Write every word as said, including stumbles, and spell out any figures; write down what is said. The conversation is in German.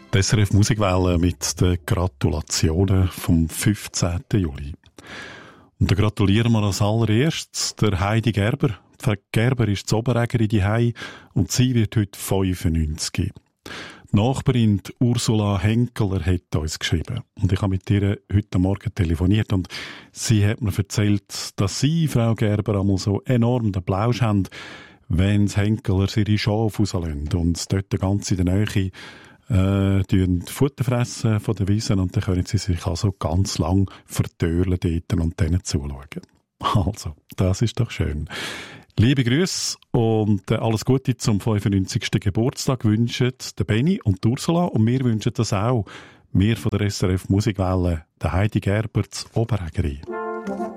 Die S R F Musikwelle mit den Gratulationen vom fünfzehnten Juli. Und da gratulieren wir als allererstes der Heidi Gerber. Die Gerber ist die Oberägerin die Hei und sie wird heute fünfundneunzig. Die Nachbarin die Ursula Henkeler hat uns geschrieben. Und ich habe mit ihr heute Morgen telefoniert und sie hat mir erzählt, dass sie, Frau Gerber, einmal so enorm den Plausch haben, wenn das Henkeler ihre Schafe rauslassen und dort ganz in der Nähe äh, die Futter fressen von den Wiesen und dann können sie sich also ganz lang vertörlen dort und denen zuschauen. Also, das ist doch schön. Liebe Grüße und äh, alles Gute zum fünfundneunzigsten Geburtstag wünschen der Benny und die Ursula und wir wünschen das auch. Wir von der S R F Musikwelle, der Heidi Gerber, die Oberägerin.